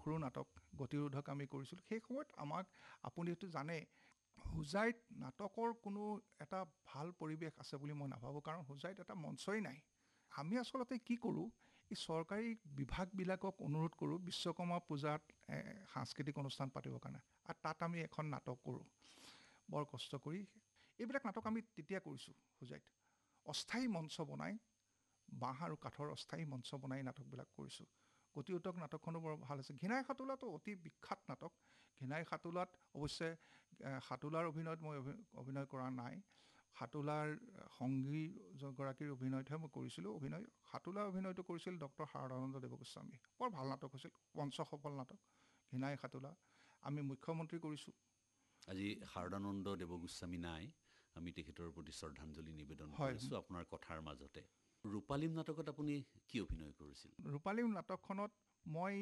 সৰু নাটক গতিৰোধক আমি কৰিছিলোঁ। সেই সময়ত আমাক আপুনিতো জানে হোজাইত নাটকৰ কোনো এটা ভাল পৰিৱেশ আছে বুলি মই নাভাবোঁ, কাৰণ হোজাইত এটা মঞ্চই নাই। আমি আচলতে কি কৰোঁ, এই চৰকাৰী বিভাগবিলাকক অনুৰোধ কৰোঁ বিশ্বকৰ্মা পূজাত সাংস্কৃতিক অনুষ্ঠান পাতিবৰ কাৰণে, আৰু তাত আমি এখন নাটক কৰোঁ বৰ কষ্ট কৰি। এইবিলাক নাটক আমি তেতিয়া কৰিছোঁ হোজাইত, অস্থায়ী মঞ্চ বনাই, বাঁহ আৰু কাঠৰ অস্থায়ী মঞ্চ বনাই নাটকবিলাক কৰিছোঁ। গতিৰোধক নাটকখনো বৰ ভাল হৈছে। ঘিণাই সাতোলাটো অতি বিখ্যাত নাটক। ঘিণাই সাতোলাত অৱশ্যে সাতোলাৰ অভিনয়ত মই অভিনয় কৰা নাই, সাতোলাৰ সংগীগৰাকীৰ অভিনয়তহে মই কৰিছিলোঁ অভিনয়। সাতোলাৰ অভিনয়টো কৰিছিল ডক্টৰ শাৰদানন্দ দেৱগোস্বামী। বৰ ভাল নাটক হৈছিল, মঞ্চ সফল নাটক ঘিণাই সাতোলা। আমি মুখ্যমন্ত্ৰী কৰিছোঁ। আজি শাৰদানন্দ দেৱগোস্বামী নাই, আমি তেখেতৰ প্ৰতি শ্ৰদ্ধাঞ্জলি নিবেদন কৰিছোঁ আপোনাৰ কথাৰ মাজতে। ৰূপালীম নাটকত আপুনি কি অভিনয় কৰিছিল? ৰূপালীম নাটকখনত মই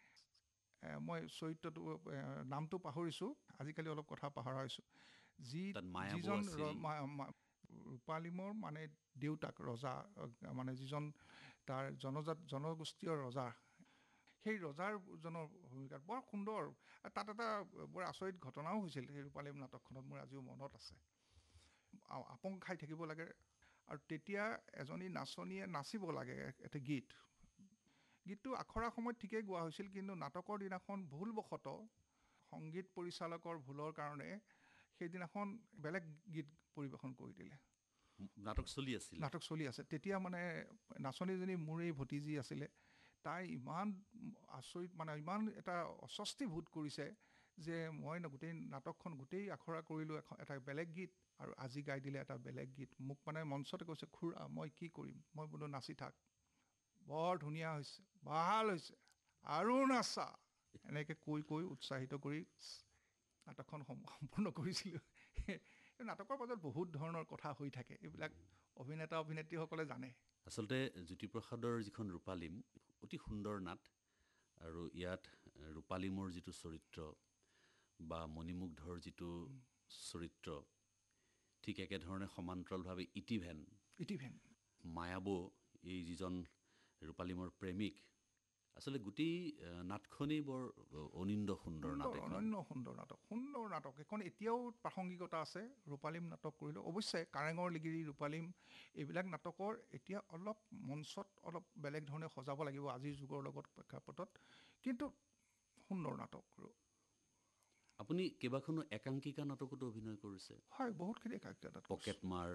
চৰিত্ৰটো নামটো পাহৰিছোঁ, আজিকালি অলপ কথা পাহৰা হৈছোঁ। যিজন ৰূপালীমৰ মানে দেউতাক ৰজা, মানে যিজন তাৰ জনগোষ্ঠীয় ৰজা, সেই ৰজাৰজনৰ ভূমিকাত বৰ সুন্দৰ। তাত এটা বৰ আচৰিত ঘটনাও হৈছিল সেই ৰূপালীম নাটকখনত, মোৰ আজিও মনত আছে। আপং খাই থাকিব লাগে, আৰু তেতিয়া এজনী নাচনীয়ে নাচিব লাগে এটা গীতটো আখৰা সময়ত ঠিকেই গোৱা হৈছিল, কিন্তু নাটকৰ দিনাখন ভুলবশতঃ সংগীত পৰিচালকৰ ভুলৰ কাৰণে সেইদিনাখন বেলেগ গীত পৰিৱেশন কৰি দিলে। নাটক চলি আছে তেতিয়া, মানে নাচনীজনী মোৰ এই ভতিজী আছিলে, তাই ইমান আচৰিত, মানে ইমান এটা অস্বস্তিবোধ কৰিছে যে মই গোটেই নাটকখন গোটেই আখৰা কৰিলোঁ এটা বেলেগ গীত, আৰু আজি গাই দিলে এটা বেলেগ গীত। মোক মানে মঞ্চতে কৈছে, খুৰা মই কি কৰিম? মই বোলো নাচি থাক, বৰ ধুনীয়া হৈছে, ভাল হৈছে, আৰু নাচা, এনেকৈ কৈ উৎসাহিত কৰি নাটকখন সম্পূৰ্ণ কৰিছিলোঁ। নাটকৰ মাজত বহুত ধৰণৰ কথা হৈ থাকে, এইবিলাক অভিনেতা অভিনেত্ৰীসকলে জানে। আচলতে জ্যোতিপ্ৰসাদৰ যিখন ৰূপালীম অতি সুন্দৰ নাট, আৰু ইয়াত ৰূপালীমৰ যিটো চৰিত্ৰ বা মণিমুগ্ধৰ যিটো চৰিত্ৰ, ঠিক একেধৰণে সমান্তৰালভাৱে ইটিভেন মায়াবৌ, এই যিজন ৰূপালীমৰ প্ৰেমিক, আচলতে গোটেই নাটখনেই বৰ অনিন্দ সুন্দৰ নাটক। সুন্দৰ নাটক এখন এতিয়াও প্ৰাসংগিকতা আছে। ৰূপালীম নাটক কৰিলোঁ অৱশ্যে, কাৰেঙৰ লিগিৰি, ৰূপালীম, এইবিলাক নাটকৰ এতিয়া অলপ মঞ্চত অলপ বেলেগ ধৰণে সজাব লাগিব আজিৰ যুগৰ লগত প্ৰেক্ষাপটত, কিন্তু সুন্দৰ নাটক। আপুনি কেইবাখনো একাংকিকা নাটকতো অভিনয় কৰিছে? হয়, বহুতখিনি একাংকিকা নাটক। পকেটমাৰ,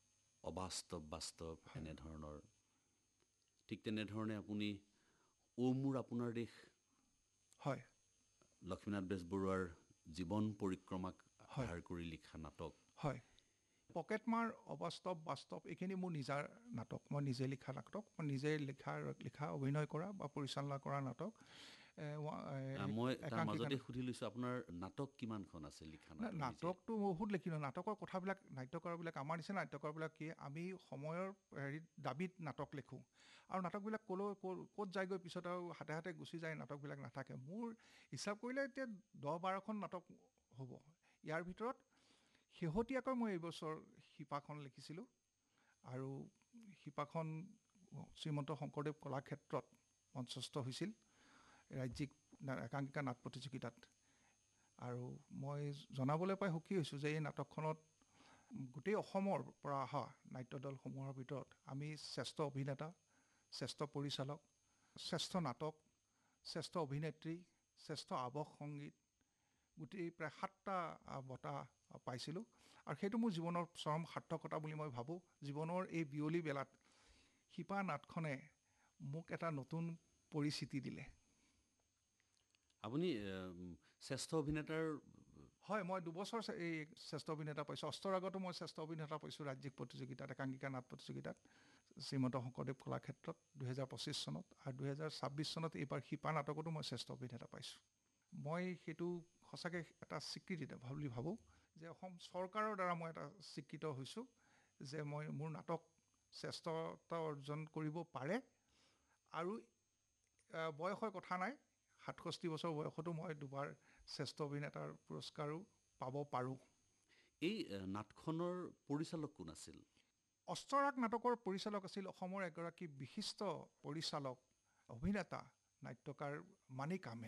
অবাস্তৱ, এনেধৰণৰ। ঠিক তেনেধৰণে আপুনি মোৰ আপোনাৰ দেশ, হয়, লক্ষ্মীনাথ বেজবৰুৱাৰ জীৱন পৰিক্ৰমাক আধাৰ কৰি লিখা নাটক। হয়, পকেটমাৰ, অবাস্তৱ, এইখিনি মোৰ নিজাৰ নাটক, মই নিজে লিখা নাটক, মই নিজে লিখা অভিনয় কৰা বা পৰিচালনা কৰা নাটক। মই তাৰ মাজতে সুধি লৈছোঁ, আপোনাৰ নাটক কিমানখন আছে লিখা? নাটকটো বহুত লিখিলোঁ। নাটকৰ কথাবিলাক নাট্যকাৰবিলাক আমাৰ নিচিনা নাট্যকাৰবিলাক কি, আমি সময়ৰ দাবীত নাটক লিখোঁ, আৰু নাটকবিলাক ক'ত যায়গৈ পিছত আৰু হাতে গুচি যায়, নাটকবিলাক নাথাকে। মোৰ হিচাপ কৰিলে এতিয়া 10-12খন নাটক হ'ব। ইয়াৰ ভিতৰত শেহতীয়াকৈ মই এইবছৰ শিপাখন লিখিছিলোঁ, আৰু শিপাখন শ্ৰীমন্ত শংকৰদেৱ কলাক্ষেত্ৰত মঞ্চস্থ হৈছিল ৰাজ্যিক একাংকিকা নাট প্ৰতিযোগিতাত। আৰু মই জনাবলৈ পাই সুখী হৈছোঁ যে এই নাটকখনত গোটেই অসমৰ পৰা অহা নাট্য দলসমূহৰ ভিতৰত আমি শ্ৰেষ্ঠ অভিনেতা, শ্ৰেষ্ঠ পৰিচালক, শ্ৰেষ্ঠ নাটক, শ্ৰেষ্ঠ অভিনেত্ৰী, শ্ৰেষ্ঠ আৱহ সংগীত, গোটেই প্ৰায় 7টা বঁটা পাইছিলোঁ। আৰু সেইটো মোৰ জীৱনৰ চৰম সাৰ্থকতা বুলি মই ভাবোঁ। জীৱনৰ এই বিয়লি বেলাত শিপা নাটখনে মোক এটা নতুন পৰিচিতি দিলে। আপুনি শ্ৰেষ্ঠ অভিনেতাৰ? হয়, মই 2 বছৰ এই শ্ৰেষ্ঠ অভিনেতা পাইছোঁ। অষ্টৰাগতো মই শ্ৰেষ্ঠ অভিনেতা পাইছোঁ ৰাজ্যিক প্ৰতিযোগিতাত, একাংকিকা নাট প্ৰতিযোগিতাত, শ্ৰীমন্ত শংকৰদেৱ কলাক্ষেত্ৰত 2025 চনত, আৰু 2026 চনত এইবাৰ শিপা নাটকতো মই শ্ৰেষ্ঠ অভিনেতা পাইছোঁ। মই সেইটো সঁচাকৈ এটা স্বীকৃতি বুলি ভাবোঁ যে অসম চৰকাৰৰ দ্বাৰা মই এটা স্বীকৃত হৈছোঁ যে মোৰ নাটক শ্ৰেষ্ঠতা অৰ্জন কৰিব পাৰে, আৰু বয়সৰ কথা নাই, 67 বছৰ বয়সতো মই 2বাৰ শ্ৰেষ্ঠ অভিনেতাৰ পুৰস্কাৰো পাব পাৰোঁ। এই নাটখনৰ পৰিচালক কোন আছিল? অষ্টৰাগ নাটকৰ পৰিচালক আছিল অসমৰ এগৰাকী বিশিষ্ট পৰিচালক, অভিনেতা, নাট্যকাৰ মানিক আহমেদ।